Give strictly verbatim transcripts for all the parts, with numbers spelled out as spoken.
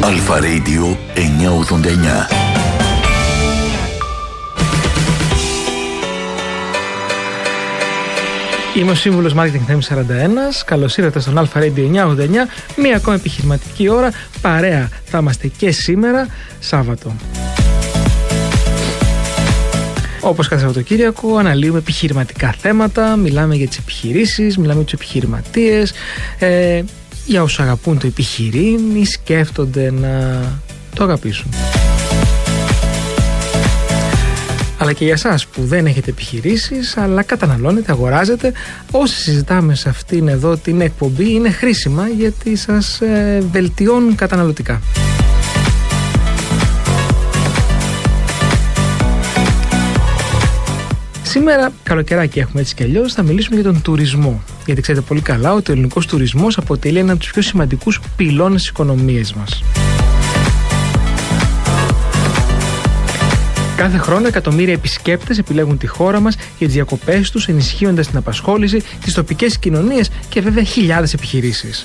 Αλφα Radio εννιακόσια ογδόντα εννιά. Είμαι ο σύμβουλος Marketing Θέμης σαράντα ένα. Καλώς ήρθατε στον Αλφα Radio εννιακόσια ογδόντα εννιά. Μία ακόμα επιχειρηματική ώρα. Παρέα θα είμαστε και σήμερα, Σάββατο. Όπως κάθε Σαββατοκύριακο, αναλύουμε επιχειρηματικά θέματα. Μιλάμε για τις επιχειρήσεις, μιλάμε για τους επιχειρηματίες, ε, για όσους αγαπούν το επιχειρήν ή σκέφτονται να το αγαπήσουν. Αλλά και για εσάς που δεν έχετε επιχειρήσεις, αλλά καταναλώνετε, αγοράζετε, όσα συζητάμε σε αυτήν εδώ την εκπομπή είναι χρήσιμα γιατί σας ε, βελτιώνουν καταναλωτικά. Σήμερα, καλοκαιράκι έχουμε έτσι κι αλλιώς, θα μιλήσουμε για τον τουρισμό. Γιατί ξέρετε πολύ καλά ότι ο ελληνικός τουρισμός αποτελεί ένα από τους πιο σημαντικούς πυλώνες της οικονομίας μας. Κάθε χρόνο εκατομμύρια επισκέπτες επιλέγουν τη χώρα μας για τις διακοπές τους, ενισχύοντας την απασχόληση, τις τοπικές κοινωνίες και βέβαια χιλιάδες επιχειρήσεις.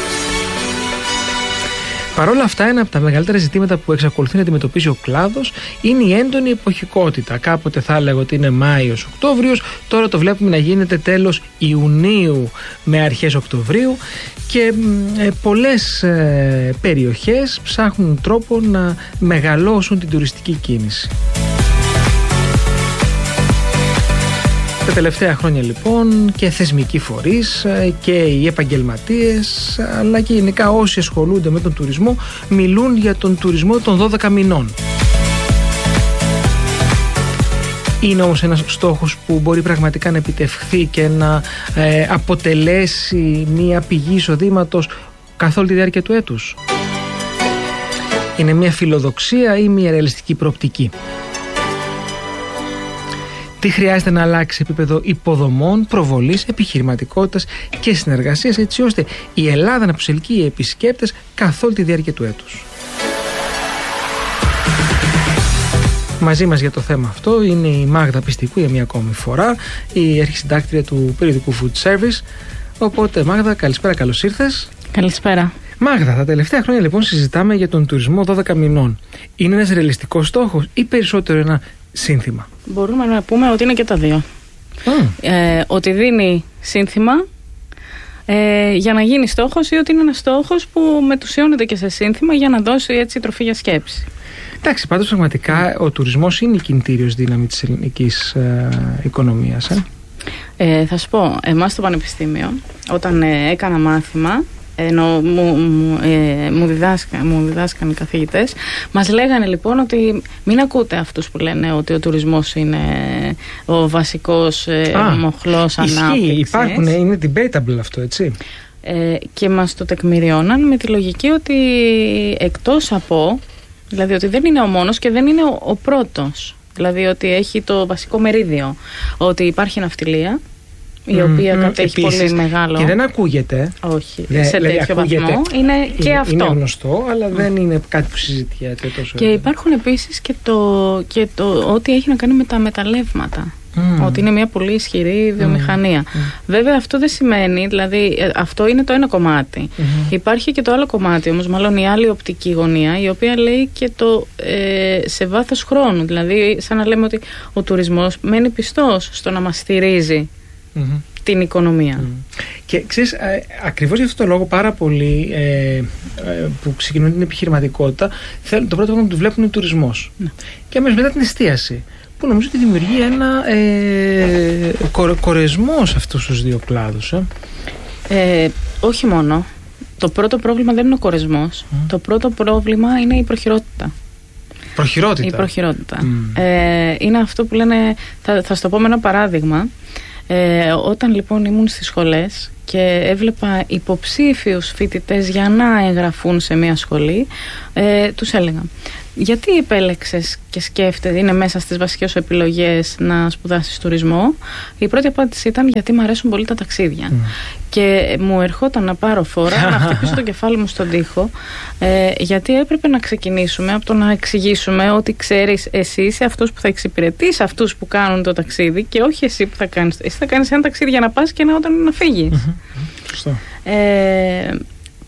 Παρ' όλα αυτά, ένα από τα μεγαλύτερα ζητήματα που εξακολουθεί να αντιμετωπίζει ο κλάδος είναι η έντονη εποχικότητα. Κάποτε θα έλεγα ότι είναι Μάιος-Οκτώβριος, τώρα το βλέπουμε να γίνεται τέλος Ιουνίου με αρχές Οκτωβρίου και ε, πολλές ε, περιοχές ψάχνουν τρόπο να μεγαλώσουν την τουριστική κίνηση. Τα τελευταία χρόνια λοιπόν και θεσμικοί φορείς και οι επαγγελματίες αλλά και γενικά όσοι ασχολούνται με τον τουρισμό μιλούν για τον τουρισμό των δώδεκα μηνών. Είναι όμως ένας στόχος που μπορεί πραγματικά να επιτευχθεί και να ε, αποτελέσει μια πηγή εισοδήματος καθ' όλη τη διάρκεια του έτους. Είναι μια φιλοδοξία ή μια ρεαλιστική προοπτική? Τι χρειάζεται να αλλάξει σε επίπεδο υποδομών, προβολής, επιχειρηματικότητας και συνεργασίας έτσι ώστε η Ελλάδα να προσελκύει επισκέπτες καθ' όλη τη διάρκεια του έτους. Μαζί μας για το θέμα αυτό είναι η Μάγδα Πιστικού για μια ακόμη φορά, η αρχισυντάκτρια του περιοδικού Food Service. Οπότε Μάγδα, καλησπέρα, καλώς ήρθες. Καλησπέρα. Μάγδα, τα τελευταία χρόνια λοιπόν συζητάμε για τον τουρισμό δώδεκα μηνών. Είναι ένας ρεαλιστικός στόχος ή περισσότερο ένα σύνθημα? Μπορούμε να πούμε ότι είναι και τα δύο. Mm. Ε, ότι δίνει σύνθημα ε, για να γίνει στόχος ή ότι είναι ένας στόχος που μετουσιώνεται και σε σύνθημα για να δώσει έτσι τροφή για σκέψη. Εντάξει, πάντως πραγματικά ο τουρισμός είναι η κινητήριος δύναμη της ελληνικής ε, οικονομίας. Ε. Ε, θα σου πω, εμάς στο πανεπιστήμιο όταν ε, έκανα μάθημα, ενώ μου, μου, ε, μου, διδάσκα, μου διδάσκαν οι καθηγητές, μας λέγανε λοιπόν ότι μην ακούτε αυτούς που λένε ότι ο τουρισμός είναι ο βασικός ε, Α, μοχλός ανάπτυξης. Υπάρχουν, είναι debatable αυτό, έτσι. Ε, και μας το τεκμηριώναν με τη λογική ότι εκτός από, δηλαδή ότι δεν είναι ο μόνος και δεν είναι ο, ο πρώτος, δηλαδή ότι έχει το βασικό μερίδιο, ότι υπάρχει ναυτιλία, η οποία mm, κατέχει επίσης, πολύ μεγάλο. Και δεν ακούγεται. Όχι. Δε, σε δηλαδή τέτοιο βαθμό. Είναι και είναι, αυτό. Είναι γνωστό, αλλά mm. δεν είναι κάτι που συζητιέται τόσο. Και υπάρχουν επίσης και το, και το ό,τι έχει να κάνει με τα μεταλλεύματα. Mm. Ότι είναι μια πολύ ισχυρή βιομηχανία. Mm. Βέβαια αυτό δεν σημαίνει, δηλαδή αυτό είναι το ένα κομμάτι. Mm. Υπάρχει και το άλλο κομμάτι όμως, μάλλον η άλλη οπτική γωνία, η οποία λέει και το ε, σε βάθος χρόνου. Δηλαδή σαν να λέμε ότι ο τουρισμός μένει πιστός στο να μας στηρίζει Mm-hmm. την οικονομία. Mm. Και ξέρεις, ε, ακριβώς γι' αυτό το λόγο πάρα πολλοί ε, ε, που ξεκινούν την επιχειρηματικότητα θέλουν, το πρώτο πράγμα που του βλέπουν είναι τουρισμός. Mm. Και αμέσως μετά την εστίαση, που νομίζω ότι δημιουργεί ένα ε, κορ, κορεσμό σε αυτούς τους δύο κλάδους. Ε. Ε, όχι μόνο. Το πρώτο πρόβλημα δεν είναι ο κορεσμός. Mm. Το πρώτο πρόβλημα είναι η προχειρότητα. Προχειρότητα. Η προχειρότητα. Mm. Ε, είναι αυτό που λένε, θα, θα στο πω με ένα παράδειγμα. Ε, όταν λοιπόν ήμουν στις σχολές και έβλεπα υποψήφιους φοιτητές για να εγγραφούν σε μια σχολή, ε, τους έλεγα γιατί επέλεξες και σκέφτεσαι, είναι μέσα στις βασικές σου επιλογές να σπουδάσεις τουρισμό? Η πρώτη απάντηση ήταν γιατί μου αρέσουν πολύ τα ταξίδια. Mm. Και μου ερχόταν να πάρω φόρα, να χτυπήσω το κεφάλι μου στον τοίχο, ε, γιατί έπρεπε να ξεκινήσουμε από το να εξηγήσουμε ότι ξέρεις, εσύ είσαι αυτός που θα εξυπηρετείς αυτούς που κάνουν το ταξίδι και όχι εσύ που θα κάνεις. Εσύ θα κάνεις ένα ταξίδι για να πας και ένα όταν να φύγεις. Mm-hmm. Ε,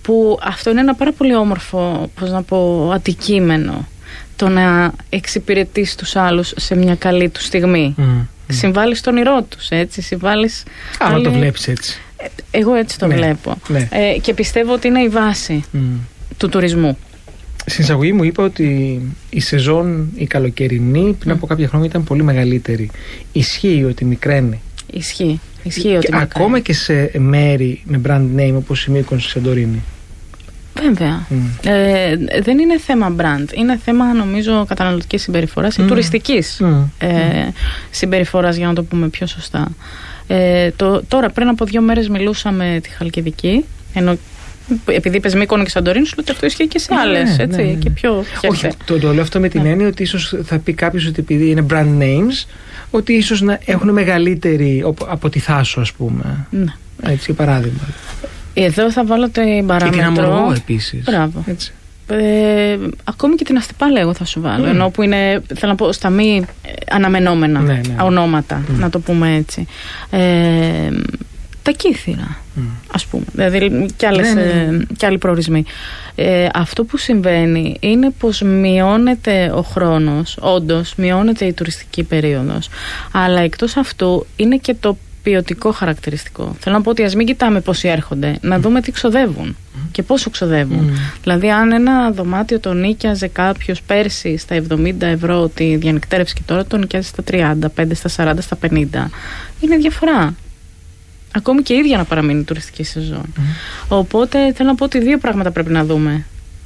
που αυτό είναι ένα πάρα πολύ όμορφο, πώς να πω, αντικείμενο, το να εξυπηρετείς τους άλλους σε μια καλή του στιγμή. Mm. Συμβάλλεις στον όνειρό τους, έτσι, συμβάλλεις... Άμα άλλη... το βλέπεις έτσι. Εγώ έτσι το ναι, βλέπω. Ναι. Ε, και πιστεύω ότι είναι η βάση mm. του τουρισμού. Στην εισαγωγή μου είπα ότι η σεζόν, η καλοκαιρινή, πριν mm. από κάποια χρόνια ήταν πολύ μεγαλύτερη. Ισχύει ότι μικραίνει? Ισχύει. Ισχύει ότι ακόμα και σε μέρη με brand name όπως η Μύκονος, η Σαντορίνη. Βέβαια. Mm. Ε, δεν είναι θέμα brand. Είναι θέμα, νομίζω, καταναλωτικής συμπεριφοράς ή mm. τουριστικής mm. Ε, mm. συμπεριφοράς, για να το πούμε πιο σωστά. Ε, το, τώρα, πριν από δύο μέρες μιλούσα με τη Χαλκιδική, ενώ επειδή είπες Μύκονο και Σαντορίνη, σου λέω ότι αυτό ισχύει και σε άλλες. Ναι, έτσι, ναι, ναι. Και πιο όχι, το, το λέω αυτό με την ναι. έννοια ότι ίσως θα πει κάποιος ότι επειδή είναι brand names, ότι ίσως να έχουν μεγαλύτερη από τη Θάσο, ας πούμε. Ναι. Έτσι, για παράδειγμα. Εδώ θα βάλω την παράμετρο. Και την Αμοργό επίσης. Μπράβο. Έτσι. Ε, ακόμη και την Αστυπάλη εγώ θα σου βάλω. Mm. Ενώ που είναι, θέλω να πω, στα μη αναμενόμενα ναι, ναι, ναι. ονόματα, mm. να το πούμε έτσι. Ε, τα Κύθυρα, mm. ας πούμε. Δηλαδή και, άλλες, ναι, ναι, ναι. και άλλοι προορισμοί. Ε, αυτό που συμβαίνει είναι πως μειώνεται ο χρόνος, όντως μειώνεται η τουριστική περίοδος. Αλλά εκτός αυτού είναι και το ποιοτικό χαρακτηριστικό. Θέλω να πω ότι ας μην κοιτάμε πόσοι έρχονται, να δούμε τι ξοδεύουν mm. και πόσο ξοδεύουν. Mm. Δηλαδή, αν ένα δωμάτιο το νίκιαζε κάποιος πέρσι στα εβδομήντα ευρώ τη διανυκτέρευση και τώρα το νοικιάζει στα τριάντα πέντε, στα σαράντα, στα πενήντα, είναι διαφορά. Ακόμη και η ίδια να παραμείνει η τουριστική σεζόν. Mm. Οπότε θέλω να πω ότι δύο πράγματα πρέπει να δούμε.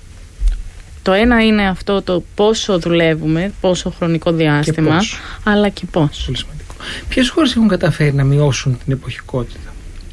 Το ένα είναι αυτό το πόσο δουλεύουμε, πόσο χρονικό διάστημα, και αλλά και πώς. Πολύ σημαντικό. Ποιες χώρες έχουν καταφέρει να μειώσουν την εποχικότητα?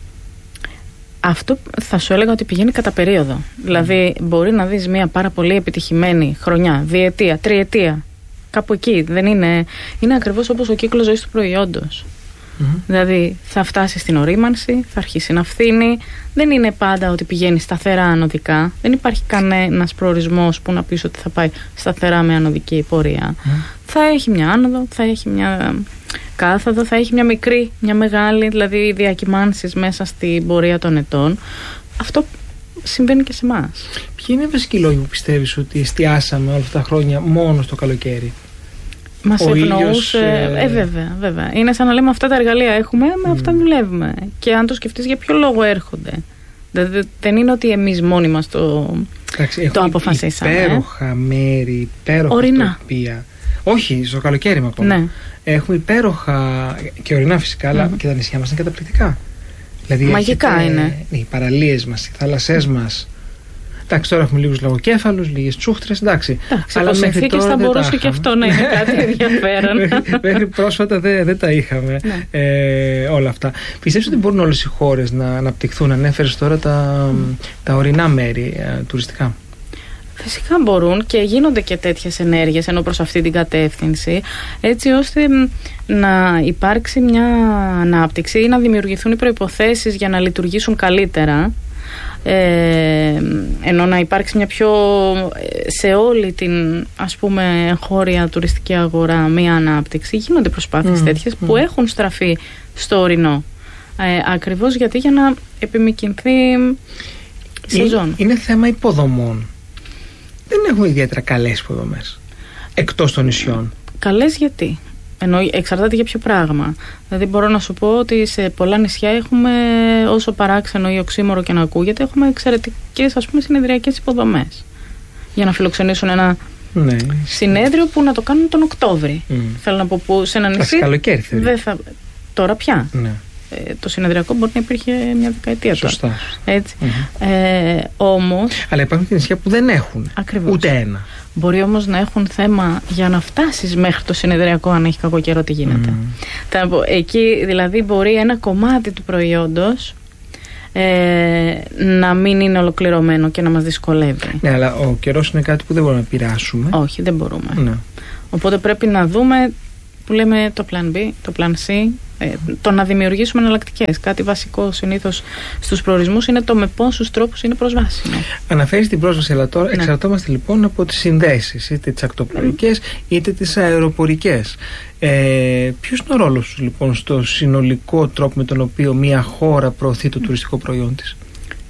Αυτό θα σου έλεγα ότι πηγαίνει κατά περίοδο. Mm. Δηλαδή μπορεί να δεις μια πάρα πολύ επιτυχημένη χρονιά, διετία, τριετία. Κάπου εκεί. Δεν είναι, είναι ακριβώς όπως ο κύκλος ζωής του προϊόντος. Mm-hmm. Δηλαδή θα φτάσει στην ορίμανση, θα αρχίσει να φθήνει. Δεν είναι πάντα ότι πηγαίνει σταθερά ανωδικά. Δεν υπάρχει κανένας προορισμός που να πεις ότι θα πάει σταθερά με ανωδική πορεία. Mm. Θα έχει μια άνοδο, θα έχει μια κάθοδο, θα έχει μια μικρή, μια μεγάλη, δηλαδή διακυμάνσεις μέσα στην πορεία των ετών. Αυτό συμβαίνει και σε εμάς. Ποιοι είναι οι βασικοί λόγοι που πιστεύεις ότι εστιάσαμε όλα αυτά τα χρόνια μόνο στο καλοκαίρι? Μας ευνοούσε. Ε... ε, βέβαια, βέβαια. Είναι σαν να λέμε αυτά τα εργαλεία έχουμε, με mm. αυτά δουλεύουμε. Και αν το σκεφτείς, για ποιο λόγο έρχονται. Δηλαδή, δεν είναι ότι εμείς μόνοι μας το, το αποφασίσαμε. Υπέροχα ε? μέρη, υπέροχα τοπία. Όχι, στο καλοκαίρι με ακόμα. Ναι. Έχουμε υπέροχα και ορεινά φυσικά, αλλά mm. και τα νησιά μας είναι καταπληκτικά. Δηλαδή, μαγικά έχετε, είναι. Οι παραλίες μας, οι θάλασσές μας. Εντάξει, τώρα έχουμε λίγους λαγοκέφαλους, λίγες τσούχτρες, εντάξει. εντάξει αλλά μέχρι τώρα θα μπορούσε και αυτό να είναι κάτι ενδιαφέρον. μέχρι, μέχρι πρόσφατα δεν, δεν τα είχαμε ναι. ε, όλα αυτά. Πιστεύεις ότι μπορούν όλες οι χώρες να αναπτυχθούν? Ανέφερες τώρα τα, mm. τα ορεινά μέρη ε, τουριστικά. Φυσικά μπορούν και γίνονται και τέτοιες ενέργειες ενώ προς αυτή την κατεύθυνση, έτσι ώστε να υπάρξει μια ανάπτυξη ή να δημιουργηθούν οι προϋποθέσεις για να λειτουργήσουν καλύτερα. Ε, ενώ να υπάρξει μια πιο σε όλη την, ας πούμε, εγχώρια τουριστική αγορά μια ανάπτυξη. Γίνονται προσπάθειες mm, τέτοιες mm. που έχουν στραφεί στο ορεινό, ε, ακριβώς γιατί για να επιμηκυνθεί η σεζόν. Είναι θέμα υποδομών. Δεν έχουμε ιδιαίτερα καλές υποδομές εκτός των νησιών. Καλές γιατί? Ενώ εξαρτάται για ποιο πράγμα. Δηλαδή μπορώ να σου πω ότι σε πολλά νησιά έχουμε, όσο παράξενο ή οξύμορο και να ακούγεται, έχουμε εξαιρετικές, ας πούμε, συνεδριακές υποδομές για να φιλοξενήσουν ένα ναι, συνέδριο που να το κάνουν τον Οκτώβρη. Mm. Θέλω να πω που σε ένα νησί καλοκαίρι, δεν θα... Τώρα πια ναι. ε, το συνεδριακό μπορεί να υπήρχε μια δεκαετία τώρα. Σωστά. Έτσι. Mm-hmm. Ε, όμως... Αλλά υπάρχουν και νησιά που δεν έχουν ακριβώς. Ούτε ένα. Μπορεί όμως να έχουν θέμα για να φτάσεις μέχρι το συνεδριακό, αν έχει κακό καιρό, τι γίνεται. Mm. Εκεί δηλαδή μπορεί ένα κομμάτι του προϊόντος ε, να μην είναι ολοκληρωμένο και να μας δυσκολεύει. Ναι, αλλά ο καιρός είναι κάτι που δεν μπορούμε να πειράσουμε. Όχι, δεν μπορούμε. Ναι. Οπότε πρέπει να δούμε, που λέμε το plan B, το plan C, ε, το να δημιουργήσουμε εναλλακτικές. Κάτι βασικό συνήθως στους προορισμούς είναι το με πόσους τρόπους είναι προσβάσιμο. Αναφέρεις την πρόσβαση, αλλά τώρα ναι. εξαρτώμαστε λοιπόν από τις συνδέσεις, είτε τις ακτοπλοϊκές είτε τις αεροπορικές. Ε, ποιος είναι ο ρόλος τους λοιπόν στο συνολικό τρόπο με τον οποίο μια χώρα προωθεί το τουριστικό προϊόν της?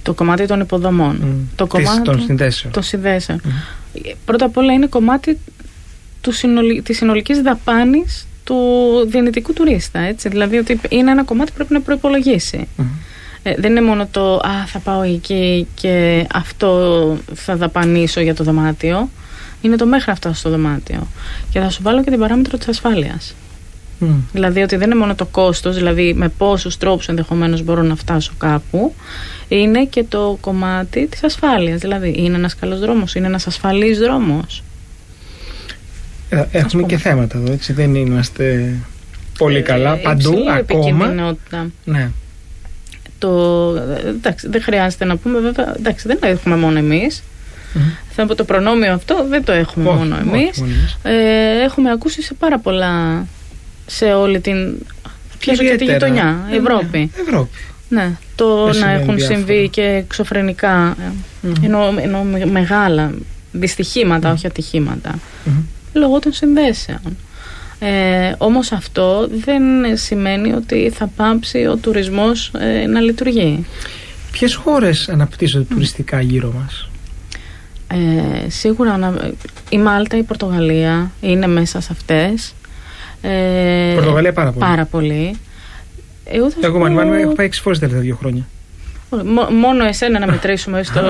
το κομμάτι των υποδομών, Mm. το κομμάτι των συνδέσεων. Των συνδέσεων. Mm. Πρώτα απ' όλα είναι κομμάτι του συνολ, της συνολικής δαπάνης του δυνητικού τουρίστα. Έτσι. Δηλαδή ότι είναι ένα κομμάτι που πρέπει να προϋπολογίσει. Mm. Ε, δεν είναι μόνο το «Α, θα πάω εκεί και αυτό θα δαπανίσω για το δωμάτιο». Είναι το μέχρι αυτό στο δωμάτιο. Και θα σου βάλω και την παράμετρο της ασφάλειας. Mm. Δηλαδή ότι δεν είναι μόνο το κόστος, δηλαδή με πόσους τρόπους ενδεχομένως μπορώ να φτάσω κάπου, είναι και το κομμάτι της ασφάλειας. Δηλαδή είναι ένας καλός δρόμος, είναι ένας ασφαλής δρόμος. Ε, έχουμε και θέματα εδώ, έτσι, δεν είμαστε πολύ καλά ε, παντού ακόμα. Ναι. Το, εντάξει, δεν χρειάζεται να πούμε, βέβαια, εντάξει, δεν το έχουμε μόνο εμείς. Mm-hmm. Θα πω το προνόμιο αυτό δεν το έχουμε όχι, μόνο εμείς. Ε, έχουμε ακούσει σε πάρα πολλά, σε όλη την, πιάσω και τη γειτονιά, ε, Ευρώπη. Ναι, Ευρώπη. Ναι, το δεν να έχουν διάφορα. Συμβεί και εξωφρενικά, mm-hmm. ενώ, ενώ μεγάλα δυστυχήματα, mm-hmm. όχι ατυχήματα, mm-hmm. λόγω των συνδέσεων. Ε, όμως αυτό δεν σημαίνει ότι θα πάψει ο τουρισμός ε, να λειτουργεί. Ποιες χώρες αναπτύσσονται mm. τουριστικά γύρω μας? Ε, σίγουρα η Μάλτα, η Πορτογαλία είναι μέσα σε αυτές. Ε, Πορτογαλία πάρα πολύ. Πάρα πολύ. Εγώ, θα Εγώ πω... μάλλον έχω πάει έξι φορές τα τελευταία δύο χρόνια. Μό, μόνο εσένα να μετρήσουμε στο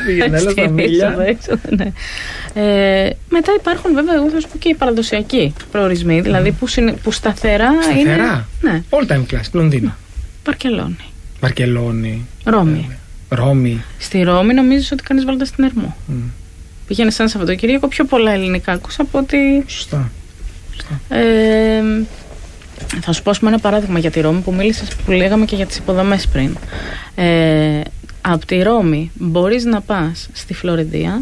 ναι. ε, μετά υπάρχουν βέβαια, εγώ θα σου πω, και οι παραδοσιακοί προορισμοί, δηλαδή που, συνε, που σταθερά, σταθερά είναι ναι. all time class, Λονδίνο, Βαρκελόνη, Βαρκελόνη, Ρώμη. Ρώμη. Στη Ρώμη νομίζεις ότι κάνεις βόλτα στην Ερμό. Mm. Πήγαινε σαν Σαββατοκύριακο, πιο πολλά ελληνικά ακούσα από ότι... Σωστά. Σωστά. Ε, θα σου πω ένα παράδειγμα για τη Ρώμη που μίλησες, που λέγαμε και για τις υποδομές πριν. Ε, από τη Ρώμη μπορείς να πας στη Φλωρεντία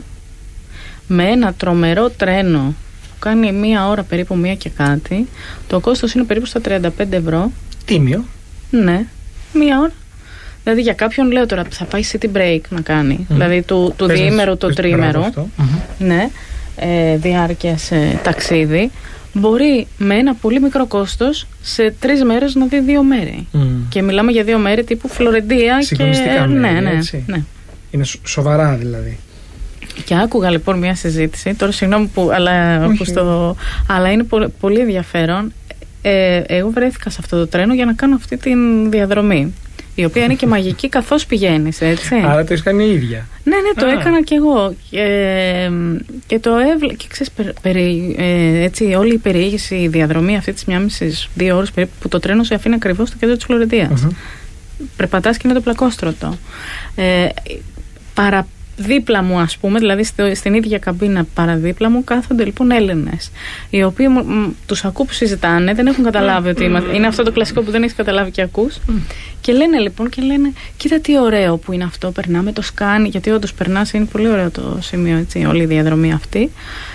με ένα τρομερό τρένο που κάνει μία ώρα, περίπου μία και κάτι. Το κόστος είναι περίπου στα τριάντα πέντε ευρώ. Τίμιο. Ναι, μία ώρα. Δηλαδή για κάποιον, λέω τώρα, θα πάει city break να κάνει, mm. δηλαδή του, του διήμερου το τρίμερο, mm-hmm. ναι, ε, διάρκεια σε ταξίδι, μπορεί με ένα πολύ μικρό κόστος σε τρεις μέρες να δει δύο μέρη. Mm. Και μιλάμε για δύο μέρη τύπου Φλωρεντία και... μέρη, ναι, ναι, έτσι. Ναι. Είναι σοβαρά δηλαδή. Και άκουγα λοιπόν μια συζήτηση, τώρα συγγνώμη που, αλλά, που στο, αλλά είναι πολύ, πολύ ενδιαφέρον. Ε, εγώ βρέθηκα σε αυτό το τρένο για να κάνω αυτή τη διαδρομή, η οποία είναι και μαγική καθώς πηγαίνεις, έτσι. Άρα το έχεις κάνει η ίδια. Ναι, ναι, το Α. έκανα κι εγώ. Και, και το έβλεπα. Και ξέρεις, περι, περι, ε, έτσι, όλη η περιήγηση, η διαδρομή αυτή της μία μισής δύο ώρες περίπου, που το τρένο σε αφήνει ακριβώς στο κέντρο της Φλωρεντίας. Uh-huh. Περπατάς και είναι το πλακόστρωτο. Ε, παρα, δίπλα μου, ας πούμε, δηλαδή στο, στην ίδια καμπίνα παραδίπλα μου, κάθονται λοιπόν Έλληνες, οι οποίοι μ, μ, τους ακούω που συζητάνε, δεν έχουν καταλάβει ότι είμαστε, είναι αυτό το κλασικό που δεν έχεις καταλάβει και ακούς. Mm. Και λένε λοιπόν, και λένε, κοίτα τι ωραίο που είναι αυτό, περνάμε το σκάνι, γιατί όντως περνάς, είναι πολύ ωραίο το σημείο, έτσι, όλη η διαδρομή αυτή.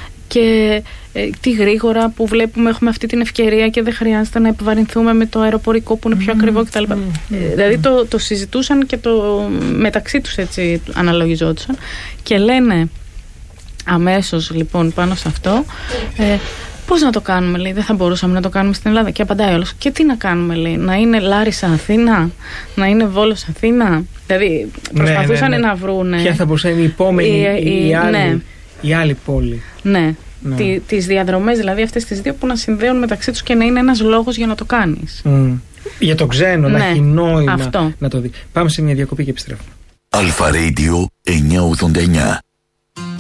Και ε, τι γρήγορα που βλέπουμε, έχουμε αυτή την ευκαιρία και δεν χρειάζεται να επιβαρυνθούμε με το αεροπορικό που είναι πιο mm, ακριβό κτλ. Mm, mm, ε, δηλαδή το, το συζητούσαν και το μεταξύ τους έτσι αναλογιζόντουσαν και λένε αμέσως λοιπόν πάνω σε αυτό, ε, πώς να το κάνουμε, λέει, δεν θα μπορούσαμε να το κάνουμε στην Ελλάδα. Και απαντάει όλος, και τι να κάνουμε, λέει, να είναι Λάρισα Αθήνα, να είναι Βόλος Αθήνα. Δηλαδή προσπαθούσαν ναι, ναι, ναι. να βρούνε. Ποια θα μπορούσε να είναι η επόμενη, η, η, η, άλλη, ναι. η άλλη πόλη. Ναι. Ναι. Τι, τις διαδρομές, δηλαδή αυτές τις δύο που να συνδέουν μεταξύ τους και να είναι ένας λόγος για να το κάνεις. Mm. Για το ξένο, ναι, να έχει νόημα αυτό. Να το δει. Πάμε σε μια διακοπή και επιστρέφουμε. Αλφα Radio εννιακόσια ογδόντα εννιά.